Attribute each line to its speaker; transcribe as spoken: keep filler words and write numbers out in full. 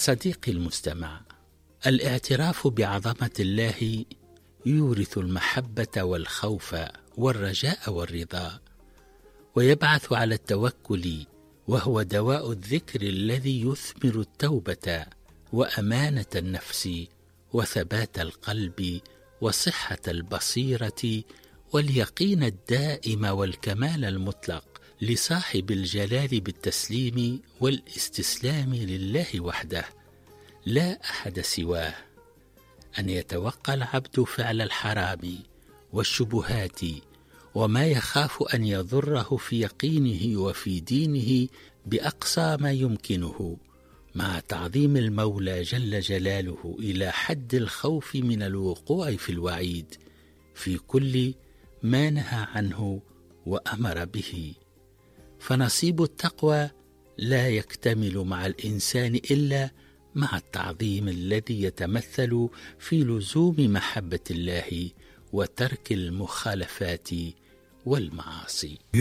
Speaker 1: صديقي المستمع، الاعتراف بعظمة الله يورث المحبة والخوف والرجاء والرضا، ويبعث على التوكل، وهو دواء الذكر الذي يثمر التوبة وأمانة النفس وثبات القلب وصحة البصيرة واليقين الدائم والكمال المطلق لصاحب الجلال بالتسليم والاستسلام لله وحده لا أحد سواه. أن يتوقى العبد فعل الحرام والشبهات وما يخاف أن يضره في يقينه وفي دينه بأقصى ما يمكنه، مع تعظيم المولى جل جلاله إلى حد الخوف من الوقوع في الوعيد في كل ما نهى عنه وأمر به. فنصيب التقوى لا يكتمل مع الإنسان إلا مع التعظيم الذي يتمثل في لزوم محبة الله وترك المخالفات والمعاصي.